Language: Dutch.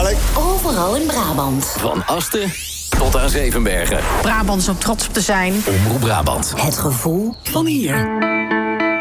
dadelijk. Overal in Brabant. Van Asten tot aan Zevenbergen. Brabant is ook trots op te zijn. Omroep Brabant. Het gevoel van hier.